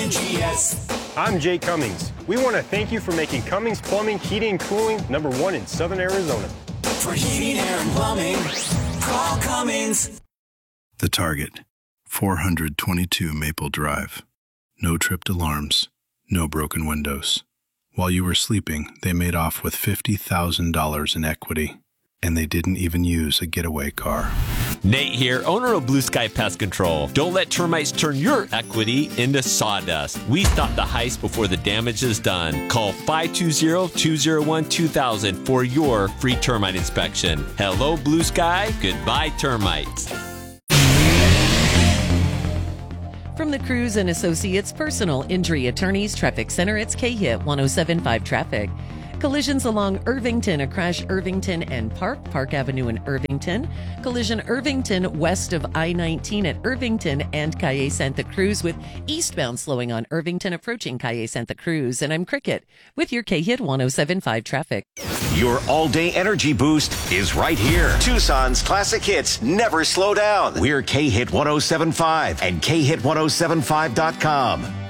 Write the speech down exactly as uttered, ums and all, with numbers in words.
I N G S. I'm Jay Cummings. We want to thank you for making Cummings Plumbing, Heating, and Cooling number one in Southern Arizona. For heating, air, and plumbing, call Cummings. The Target, four twenty-two Maple Drive. No tripped alarms, no broken windows. While you were sleeping, they made off with fifty thousand dollars in equity, and they didn't even use a getaway car. Nate here, owner of Blue Sky Pest Control. Don't let termites turn your equity into sawdust. We stop the heist before the damage is done. Call five two zero, two zero one, two thousand for your free termite inspection. Hello, Blue Sky. Goodbye, termites. From the Cruz and Associates Personal Injury Attorneys Traffic Center, it's K-Hit one oh seven point five Traffic. Collisions along Irvington, a crash Irvington and Park, Park Avenue in Irvington. Collision Irvington west of I nineteen at Irvington and Calle Santa Cruz with eastbound slowing on Irvington approaching Calle Santa Cruz. And I'm Cricket with your K-Hit one oh seven point five Traffic. Your all-day energy boost is right here. Tucson's classic hits never slow down. We're K-Hit one oh seven point five and K Hit ten seventy-five dot com.